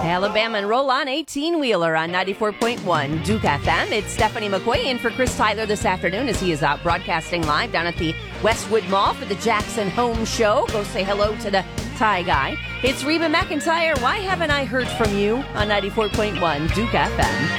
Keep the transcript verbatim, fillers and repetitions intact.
Alabama and roll on eighteen-wheeler on ninety-four point one Duke F M. It's Stephanie McQuay in for Chris Tyler this afternoon as he is out broadcasting live down at the Westwood Mall for the Jackson Home Show. Go say hello to the Thai guy. It's Reba McEntire. Why haven't I heard from you on ninety-four point one Duke F M?